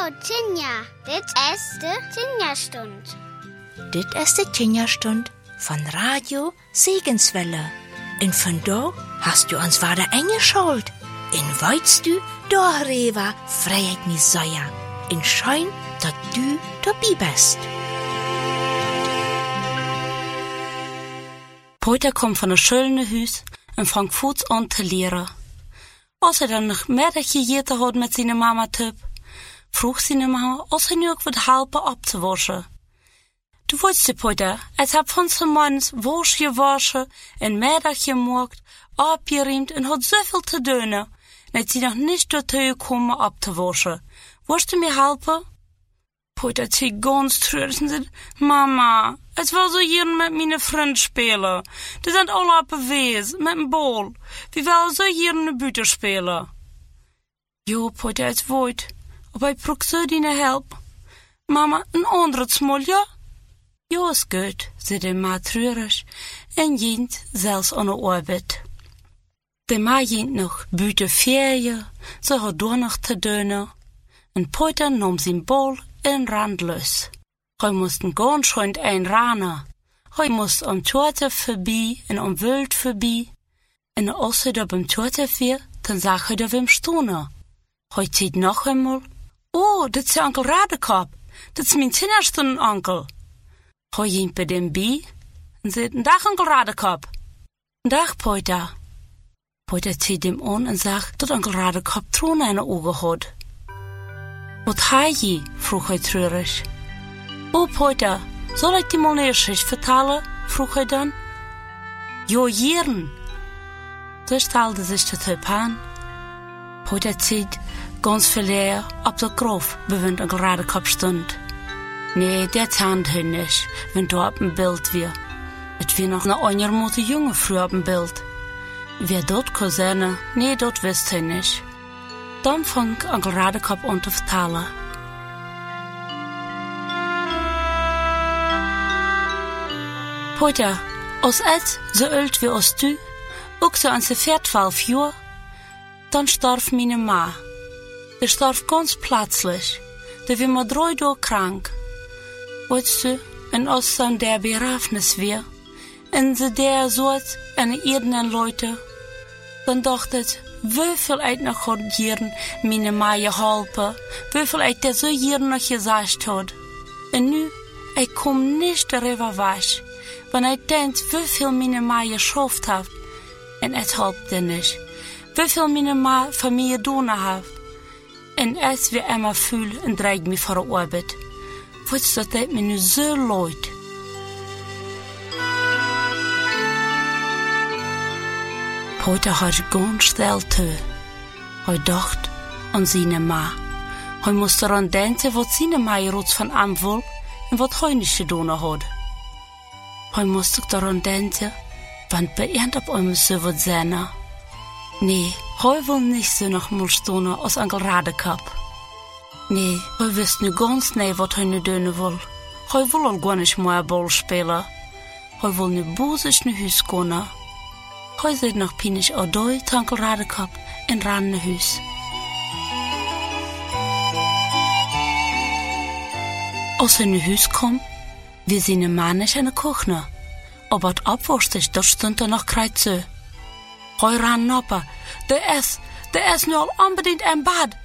Hallo Tinja, dit is de Tinja-Stund. Dit is de Tinja-Stund von Radio Segenswelle. En vandaag hast du uns wieder eingeschaltet. En weißt du, darüber freut mich sehr. En schön, dass du dabei bist. Peter kommt von einem schönen Haus und fängt Fuß an zu lehren. Als er dann noch mehr gegeten hat mit seiner Mama-Tipp, vroeg seine Mama, als er nu ook wat helpen abzuwaschen. Du weißt, Peter, ich hab von seinem Manns Wasch gewaschen und Mittag gemacht, abgeriemt und hat so viel zu tun. Und sie noch nicht dazu gekommen abzuwaschen. Willst du mir helfen? Peter zieht ganz traurig und sagt, Mama, ich will so gern mit meinen Freunden spielen. Die sind alle auf der Wiese, mit dem Ball. Wir wollen so gern eine Büte spielen. Jo, Peter, ich weiß. Aber ich brauche so deine Hilfe. Mama, ein anderes Mal, ja? Ja, ist gut, sagt die Ma traurig und geht selbst an der Arbeit. Die Ma geht noch Büte Ferien, sie hat da noch zu tun. Und Peter nahm sein Ball und rannt los. Er musste ganz schön einrennen. Er musste am Torte vorbei und am Wild vorbei. Und als er da beim Torte war, dann sah er da wem stehen. Er zieht noch einmal. Oh, das ist Onkel Radekop. Das ist mein Tinja-Stunden-Onkel. Er ging bei dem bei und sagt, Dag, Onkel Radekop. Dag, Peter. Peter zieht ihm an und sagt, dass Onkel Radekop Tränen in den Augen hat. Was hat je? Vroeg er treurig. Oh, Peter, soll ich dir mal eine Geschichte vertellen? Vroeg er dann. Jo, gern. So stellte sich der Typ an. Peter zieht ganz verleer op de Graf, bewoont Onkel Radekop stond. Nee, der zahnt hij nicht, wenn du op een Bild weer. Het weer nog een andermote jongen früher op een Bild. Wer dort Cousine? Nee, dort wist hij nicht. Dann fang Onkel Radekop an te vertellen. Peter, als ik zo oud wie als du, ook zo aan zijn 12 jaar, dann starf meine Ma. Der starf ganz plötzlich. Der war mal 3 Tage krank. Weißt du, und als dann der Begrafnis war, und sie der so an ihren Leute, dann dachte ich, wie viel ich noch hat gern meine Ma geholfen, wie viel ich der so gern noch gesagt hat. Und nu, ich komm nicht darüber weg, wenn ich denke, wie viel meine Ma geschafft hat, und ich helpt dir nicht. Wie viel meine Ma von mir getan hat. Und als wir immer fühlen und dreigt mich vor der Arbeit. Weißt du, das tut mir nu so leid. Peter hat ganz still zu. Er dachte an seine Ma. Er musste daran denken, was seine Ma jetzt von ihm will und was er nicht getan hat. Er musste daran denken, wann bei auf einmal so wird sein. Nee, er will nicht so noch mal stehen als Onkel Radekop. Nee, er wist nu ganz nee wat hij nu doen wil. Hij wil al gar nicht mehr Ball spielen. Hij wil nu boos naar huis komen. Hij zit nog pinisch adoi zu Onkel Radekop en ran naar huis. Als hij naar huis kwam, wir zijn man nicht in de Küche. Aber het abwurstig, dat stond er nog kruid zu. Hij ran napper. Der ist nu al unbedingt im Bad.